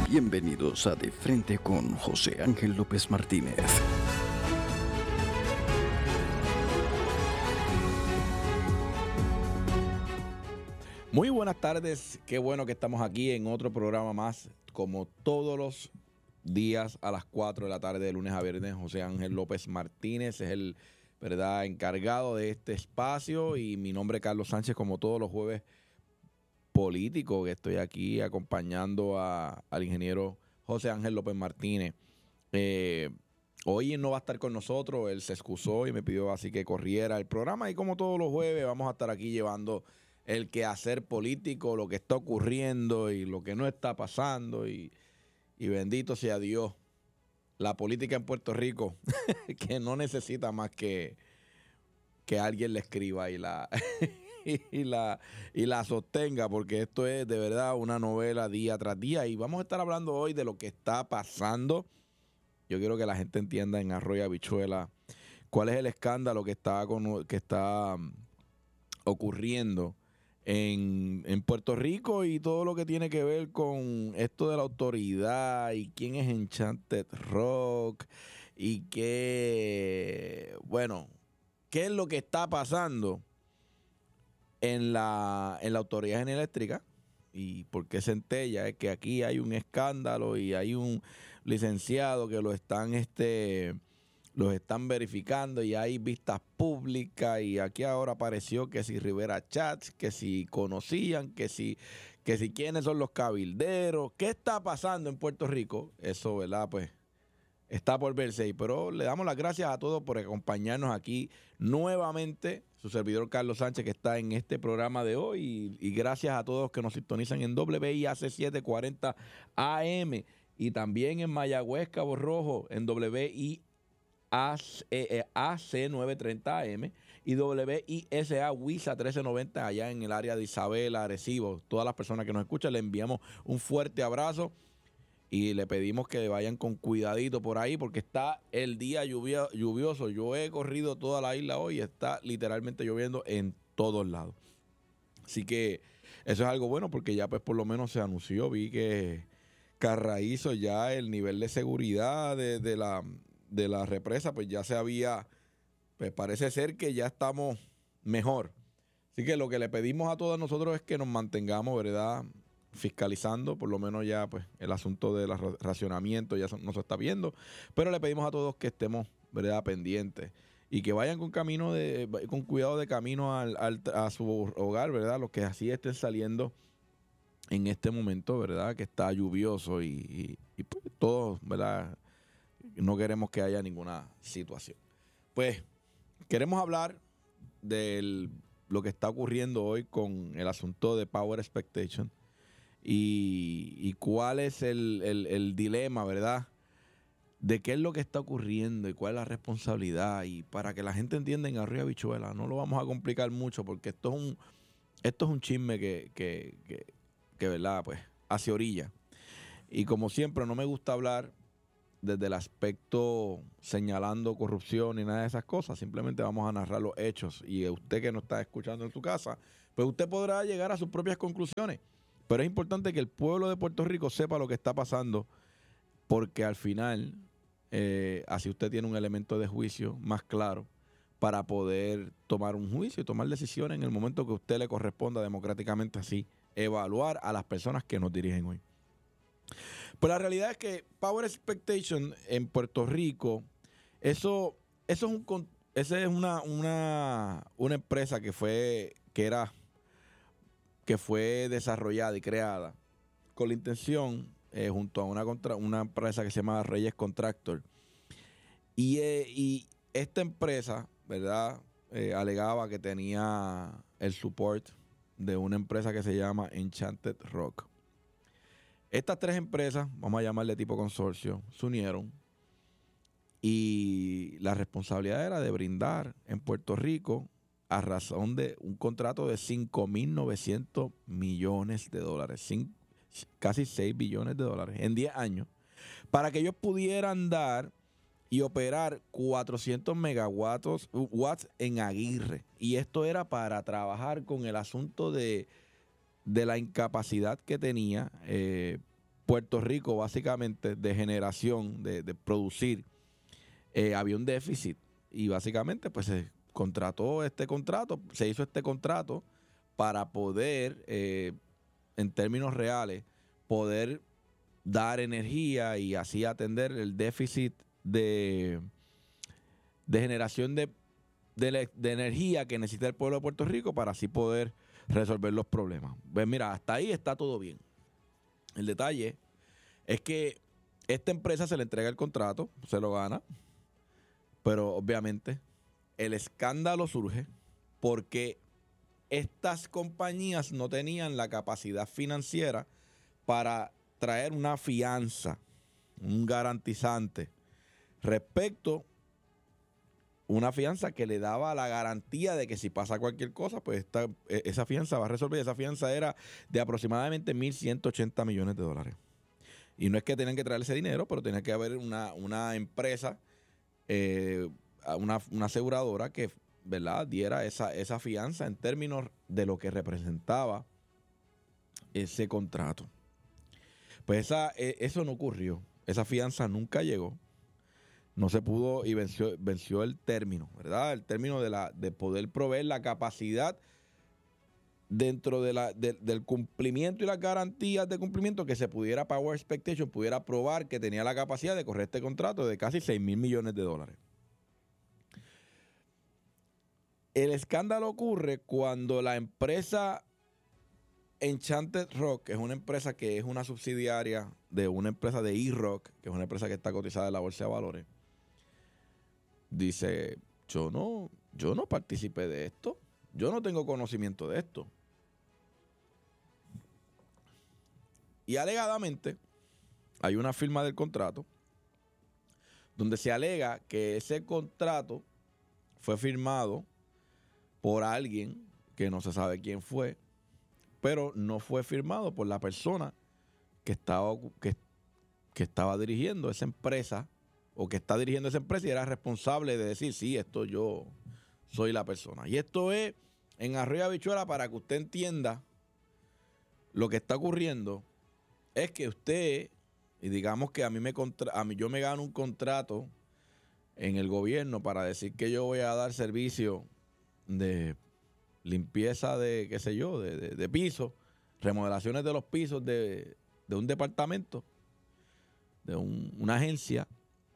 Bienvenidos a De Frente con José Ángel López Martínez. Muy buenas tardes, qué bueno que estamos aquí en otro programa más, como todos los días a las 4 de la tarde de lunes a viernes. José Ángel López Martínez es el encargado de este espacio y mi nombre es Carlos Sánchez, como todos los jueves político, que estoy aquí acompañando al ingeniero José Ángel López Martínez. Hoy no va a estar con nosotros, él se excusó y me pidió así que corriera el programa, y como todos los jueves vamos a estar aquí llevando el quehacer político, lo que está ocurriendo y lo que no está pasando, y bendito sea Dios, la política en Puerto Rico que no necesita más que alguien le escriba y la y la sostenga, porque esto es de verdad una novela día tras día, y vamos a estar hablando hoy de lo que está pasando. Yo quiero que la gente entienda en Arroyo Habichuela cuál es el escándalo que está ocurriendo en Puerto Rico, y todo lo que tiene que ver con esto de la autoridad y quién es Enchanted Rock y qué es lo que está pasando en la Autoridad General Eléctrica y por qué Centella. Es que aquí hay un escándalo y hay un licenciado que los están verificando, y hay vistas públicas, y aquí ahora apareció que si Rivera Chats, que si conocían, que si quiénes son los cabilderos. ¿Qué está pasando en Puerto Rico? Eso, ¿verdad? Pues está por verse, pero le damos las gracias a todos por acompañarnos aquí nuevamente. Su servidor Carlos Sánchez, que está en este programa de hoy, y gracias a todos que nos sintonizan en WIAC 740 AM y también en Mayagüez, Cabo Rojo, en WIAC 930 AM y WISA WISA 1390 allá en el área de Isabela, Arecibo. Todas las personas que nos escuchan, le enviamos un fuerte abrazo. Y le pedimos que vayan con cuidadito por ahí, porque está el día lluvioso. Yo he corrido toda la isla hoy y está literalmente lloviendo en todos lados. Así que eso es algo bueno, porque ya pues por lo menos se anunció. Vi que Carraízo, ya el nivel de seguridad de la represa, pues ya se había, pues parece ser que ya estamos mejor. Así que lo que le pedimos a todos nosotros es que nos mantengamos, ¿verdad?, fiscalizando. Por lo menos ya pues el asunto del racionamiento ya no se está viendo, pero le pedimos a todos que estemos, ¿verdad?, pendientes, y que vayan con cuidado de camino a su hogar, ¿verdad?, los que así estén saliendo en este momento, ¿verdad?, que está lluvioso, y pues todos, ¿verdad?, no queremos que haya ninguna situación. Pues queremos hablar de lo que está ocurriendo hoy con el asunto de Power Expectation, y cuál es el dilema, ¿verdad?, de qué es lo que está ocurriendo y cuál es la responsabilidad. Y para que la gente entienda en Arroyo Habichuela, no lo vamos a complicar mucho, porque esto es un chisme que ¿verdad?, pues hace orilla. Y como siempre, no me gusta hablar desde el aspecto señalando corrupción ni nada de esas cosas. Simplemente vamos a narrar los hechos, y usted que nos está escuchando en su casa, pues usted podrá llegar a sus propias conclusiones. Pero es importante que el pueblo de Puerto Rico sepa lo que está pasando, porque al final así usted tiene un elemento de juicio más claro para poder tomar un juicio y tomar decisiones en el momento que a usted le corresponda democráticamente, así evaluar a las personas que nos dirigen hoy. Pero la realidad es que Power Expectation en Puerto Rico, esa es una empresa que fue desarrollada y creada con la intención, junto a una empresa que se llama Reyes Contractor. Y esta empresa, ¿verdad?, alegaba que tenía el support de una empresa que se llama Enchanted Rock. Estas tres empresas, vamos a llamarle tipo consorcio, se unieron, y la responsabilidad era de brindar en Puerto Rico, a razón de un contrato de $5.900 millones, casi $6 billones en 10 años, para que ellos pudieran dar y operar 400 megawatts en Aguirre. Y esto era para trabajar con el asunto de la incapacidad que tenía Puerto Rico, básicamente, de generación, de producir, había un déficit. Y básicamente, pues se hizo este contrato para poder, en términos reales, poder dar energía y así atender el déficit de generación de energía que necesita el pueblo de Puerto Rico para así poder resolver los problemas. Pues mira, hasta ahí está todo bien. El detalle es que esta empresa se le entrega el contrato, se lo gana, pero obviamente el escándalo surge porque estas compañías no tenían la capacidad financiera para traer una fianza, un garantizante, respecto una fianza que le daba la garantía de que si pasa cualquier cosa, pues esa fianza va a resolver. Esa fianza era de aproximadamente 1.180 millones de dólares. Y no es que tenían que traer ese dinero, pero tenía que haber una empresa, una aseguradora que, ¿verdad?, diera esa fianza en términos de lo que representaba ese contrato. Pues eso no ocurrió. Esa fianza nunca llegó. No se pudo y venció el término, ¿verdad? El término de poder proveer la capacidad dentro del cumplimiento y las garantías de cumplimiento que se pudiera, Power Expectation pudiera probar que tenía la capacidad de correr este contrato de casi 6,000 millones de dólares. El escándalo ocurre cuando la empresa Enchanted Rock, que es una subsidiaria de una empresa de E-Rock, que es una empresa que está cotizada en la Bolsa de Valores, dice, yo no participé de esto, yo no tengo conocimiento de esto. Y alegadamente hay una firma del contrato donde se alega que ese contrato fue firmado por alguien que no se sabe quién fue, pero no fue firmado por la persona que estaba dirigiendo esa empresa, o que está dirigiendo esa empresa y era responsable de decir, sí, esto yo soy la persona. Y esto es en Arroyo de Habichuela, para que usted entienda lo que está ocurriendo. Es que usted, y digamos que yo me gano un contrato en el gobierno para decir que yo voy a dar servicio de limpieza de, qué sé yo, de pisos, remodelaciones de los pisos de un departamento, de una agencia.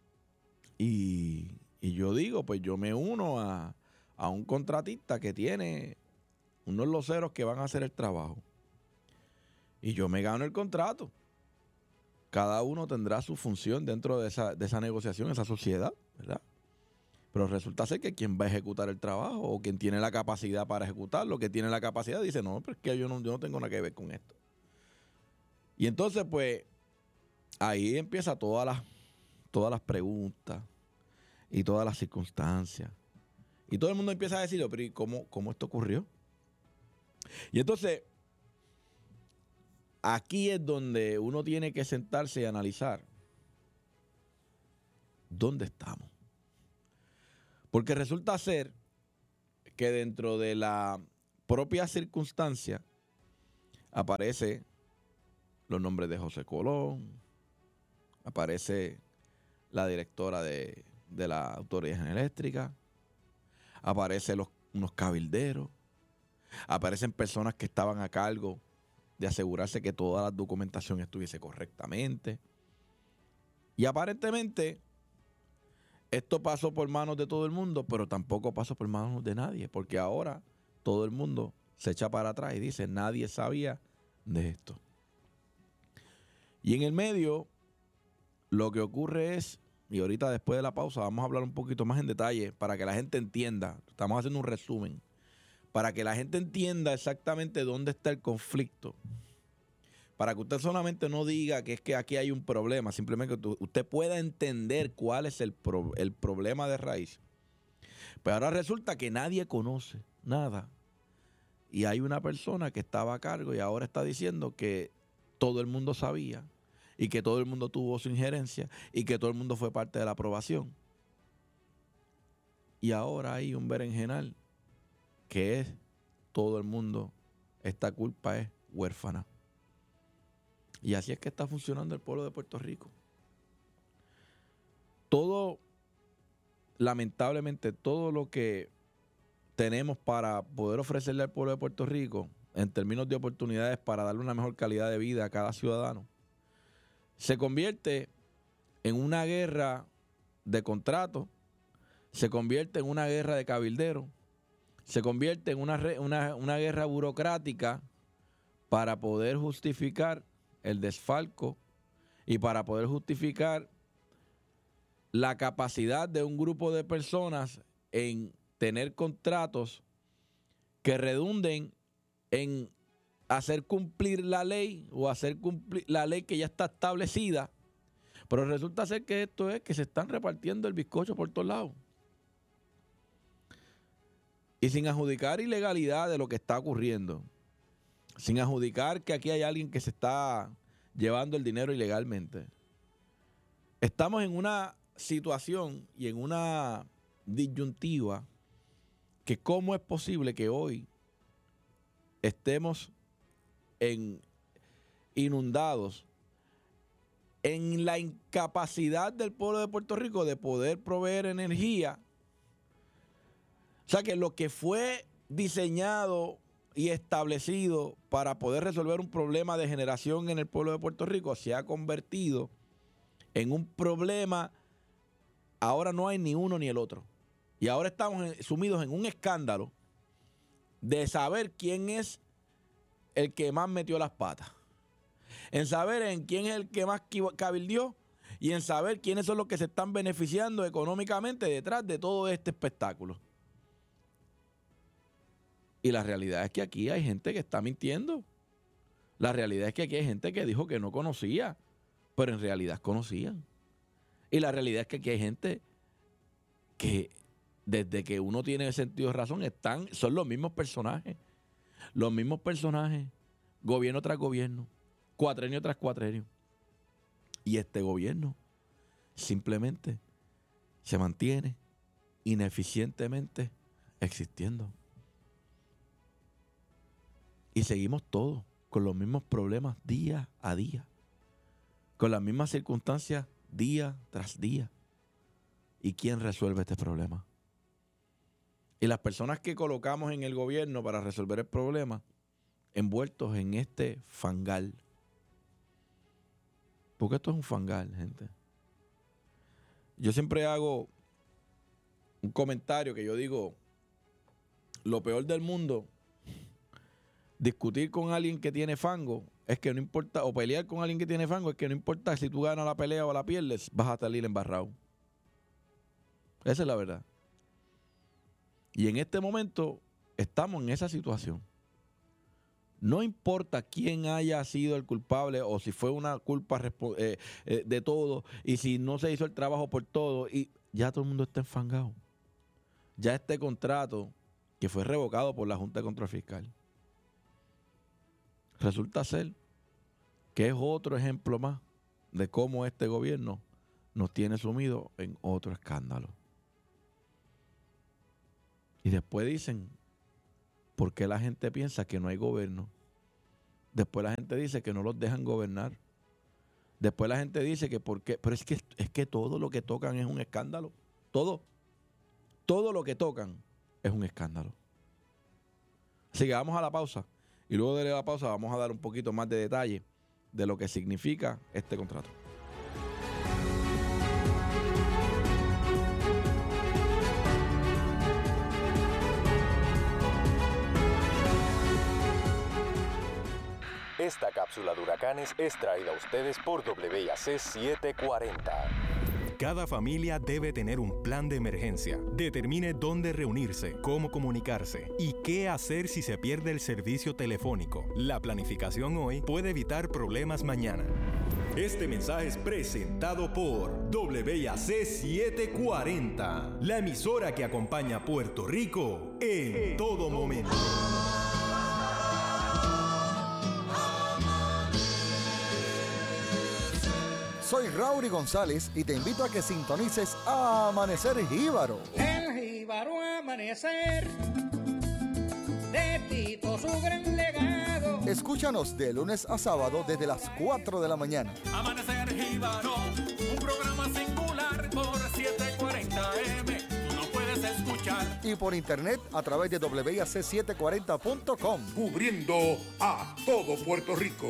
Y yo digo, pues yo me uno a un contratista que tiene unos loceros que van a hacer el trabajo. Y yo me gano el contrato. Cada uno tendrá su función dentro de esa negociación, esa sociedad, ¿verdad? Pero resulta ser que quien va a ejecutar el trabajo, o quien tiene la capacidad para ejecutarlo, que tiene la capacidad, dice, no, pero es que yo no tengo nada que ver con esto. Y entonces, pues, ahí empieza todas las preguntas y todas las circunstancias. Y todo el mundo empieza a decir, pero ¿y cómo esto ocurrió? Y entonces, aquí es donde uno tiene que sentarse y analizar dónde estamos. Porque resulta ser que dentro de la propia circunstancia aparece los nombres de José Colón, aparece la directora de la Autoridad de Energía Eléctrica, aparecen unos cabilderos, aparecen personas que estaban a cargo de asegurarse que toda la documentación estuviese correctamente. Y aparentemente esto pasó por manos de todo el mundo, pero tampoco pasó por manos de nadie, porque ahora todo el mundo se echa para atrás y dice, nadie sabía de esto. Y en el medio, lo que ocurre es, y ahorita después de la pausa vamos a hablar un poquito más en detalle para que la gente entienda, estamos haciendo un resumen, para que la gente entienda exactamente dónde está el conflicto. Para que usted solamente no diga que es que aquí hay un problema, simplemente que usted pueda entender cuál es el problema de raíz. Pero ahora resulta que nadie conoce nada. Y hay una persona que estaba a cargo y ahora está diciendo que todo el mundo sabía y que todo el mundo tuvo su injerencia y que todo el mundo fue parte de la aprobación. Y ahora hay un berenjenal que es todo el mundo, esta culpa es huérfana. Y así es que está funcionando el pueblo de Puerto Rico. Lamentablemente, todo lo que tenemos para poder ofrecerle al pueblo de Puerto Rico, en términos de oportunidades para darle una mejor calidad de vida a cada ciudadano, se convierte en una guerra de contratos, se convierte en una guerra de cabilderos, se convierte en una guerra burocrática para poder justificar el desfalco y para poder justificar la capacidad de un grupo de personas en tener contratos que redunden en hacer cumplir la ley o hacer cumplir la ley que ya está establecida, pero resulta ser que esto es que se están repartiendo el bizcocho por todos lados. Y sin adjudicar ilegalidad de lo que está ocurriendo, sin adjudicar que aquí hay alguien que se está llevando el dinero ilegalmente, estamos en una situación y en una disyuntiva que cómo es posible que hoy estemos inundados en la incapacidad del pueblo de Puerto Rico de poder proveer energía. O sea, que lo que fue diseñado y establecido para poder resolver un problema de generación en el pueblo de Puerto Rico se ha convertido en un problema. Ahora no hay ni uno ni el otro. Y ahora estamos sumidos en un escándalo de saber quién es el que más metió las patas, en saber en quién es el que más cabildeó y en saber quiénes son los que se están beneficiando económicamente detrás de todo este espectáculo. Y la realidad es que aquí hay gente que está mintiendo. La realidad es que aquí hay gente que dijo que no conocía, pero en realidad conocían. Y la realidad es que aquí hay gente que desde que uno tiene sentido de razón son los mismos personajes, gobierno tras gobierno, cuatrenio tras cuatrenio. Y este gobierno simplemente se mantiene ineficientemente existiendo. Y seguimos todos con los mismos problemas día a día, con las mismas circunstancias día tras día. ¿Y quién resuelve este problema? Y las personas que colocamos en el gobierno para resolver el problema, envueltos en este fangal. Porque esto es un fangal, gente. Yo siempre hago un comentario que yo digo, lo peor del mundo, discutir con alguien que tiene fango, es que no importa, o pelear con alguien que tiene fango, es que no importa si tú ganas la pelea o la pierdes, vas a salir embarrado. Esa es la verdad. Y en este momento estamos en esa situación. No importa quién haya sido el culpable o si fue una culpa de todo y si no se hizo el trabajo por todo, y ya todo el mundo está enfangado. Ya este contrato que fue revocado por la Junta de Control Fiscal resulta ser que es otro ejemplo más de cómo este gobierno nos tiene sumido en otro escándalo. Y después dicen, ¿por qué la gente piensa que no hay gobierno? Después la gente dice que no los dejan gobernar. Después la gente dice que por qué, pero es que todo lo que tocan es un escándalo. Todo lo que tocan es un escándalo. Así que vamos a la pausa. Y luego de la pausa vamos a dar un poquito más de detalle de lo que significa este contrato. Esta cápsula de huracanes es traída a ustedes por WIAC 740. Cada familia debe tener un plan de emergencia. Determine dónde reunirse, cómo comunicarse y qué hacer si se pierde el servicio telefónico. La planificación hoy puede evitar problemas mañana. Este mensaje es presentado por WIAC 740, la emisora que acompaña a Puerto Rico en todo momento. Soy Raury González y te invito a que sintonices Amanecer Jíbaro. El jíbaro amanecer, de Tito su gran legado, Escúchanos de lunes a sábado desde las 4 de la mañana. Amanecer Jíbaro, un programa singular por 740M. Tú no puedes escuchar. Y por internet a través de WIAC740.com. Cubriendo a todo Puerto Rico.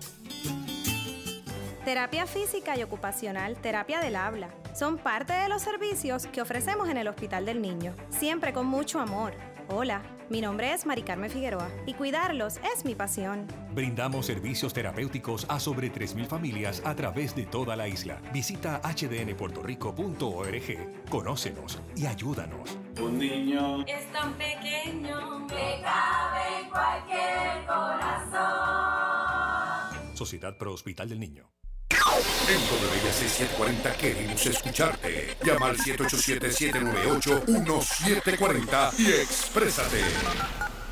Terapia física y ocupacional, terapia del habla, son parte de los servicios que ofrecemos en el Hospital del Niño, siempre con mucho amor. Hola, mi nombre es Mari Carmen Figueroa y cuidarlos es mi pasión. Brindamos servicios terapéuticos a sobre 3,000 familias a través de toda la isla. Visita hdnpuertorico.org, conócenos y ayúdanos. Un niño es tan pequeño que cabe en cualquier corazón. Sociedad Pro Hospital del Niño. En WIAC 740 queremos escucharte. Llama al 787-798-1740 y exprésate.